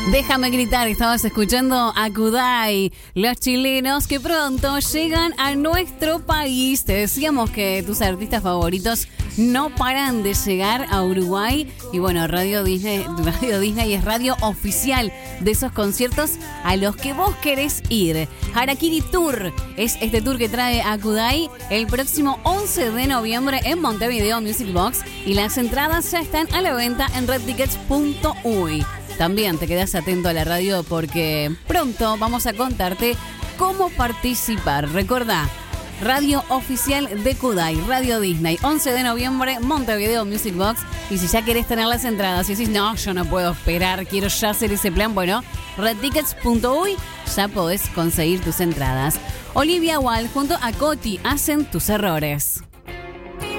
Déjame gritar, estabas escuchando a Kudai, los chilenos que pronto llegan a nuestro país. Te decíamos que tus artistas favoritos no paran de llegar a Uruguay. Y bueno, Radio Disney es radio oficial de esos conciertos a los que vos querés ir. Harakiri Tour es este tour que trae a Kudai el próximo 11 de noviembre en Montevideo Music Box. Y las entradas ya están a la venta en redtickets.uy. También te quedas atento a la radio porque pronto vamos a contarte cómo participar. Recordá, radio oficial de Kudai, Radio Disney, 11 de noviembre, Montevideo Music Box. Y si ya querés tener las entradas y decís, no, yo no puedo esperar, quiero ya hacer ese plan, bueno, redtickets.uy, ya podés conseguir tus entradas. Olivia Wilde junto a Coti hacen Tus Errores.